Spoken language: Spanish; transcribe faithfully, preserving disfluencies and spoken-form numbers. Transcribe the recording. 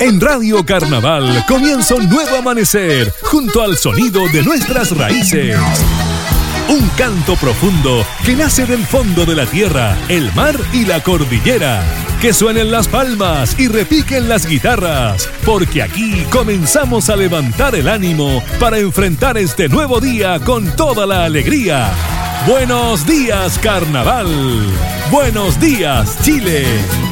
En Radio Carnaval comienza un nuevo amanecer junto al sonido de nuestras raíces. Un canto profundo que nace del fondo de la tierra, el mar y la cordillera. Que suenen las palmas y repiquen las guitarras, porque aquí comenzamos a levantar el ánimo para enfrentar este nuevo día con toda la alegría. Buenos días, Carnaval. Buenos días, Chile.